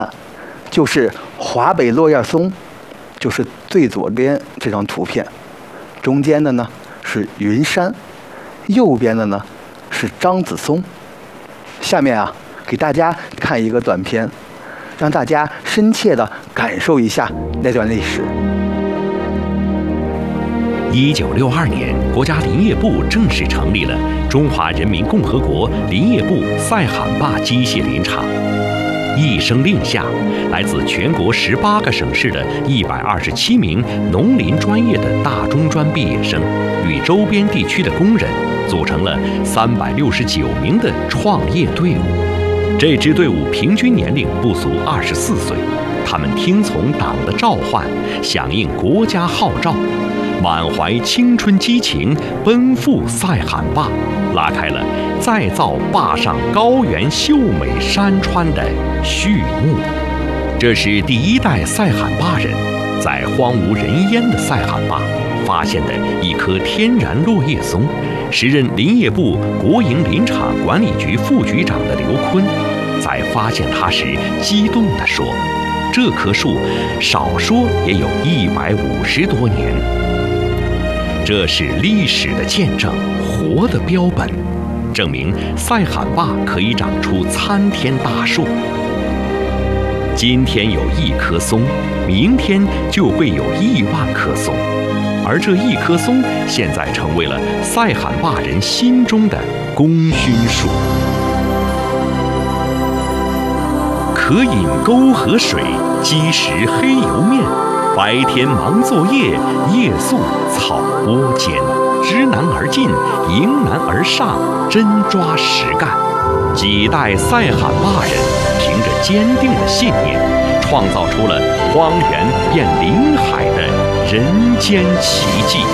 就是华北落叶松，就是最左边这张图片，中间的呢是云山，右边的呢是樟子松。下面啊，给大家看一个短片，让大家深切地感受一下那段历史。 1962年，国家林业部正式成立了中华人民共和国林业部赛罕坝机械林场。一声令下，来自全国18个省市的127名农林专业的大中专毕业生与周边地区的工人，组成了369名的创业队伍。这支队伍平均年龄不足24岁，他们听从党的召唤，响应国家号召，满怀青春激情，奔赴赛罕坝，拉开了再造坝上高原秀美山川的序幕。这是第一代赛罕坝人在荒无人烟的赛罕坝发现的一棵天然落叶松。时任林业部国营林场管理局副局长的刘坤，在发现它时激动地说：“这棵树少说也有150多年。”这是历史的见证，活的标本，证明赛罕坝可以长出参天大树。今天有1棵松，明天就会有1万棵松，而这1棵松现在成为了赛罕坝人心中的功勋树。可饮沟河水，积食黑油面。白天忙作业，夜宿草窝间。知难而进，迎难而上，真抓实干。几代赛罕坝人凭着坚定的信念，创造出了荒原变林海的人间奇迹。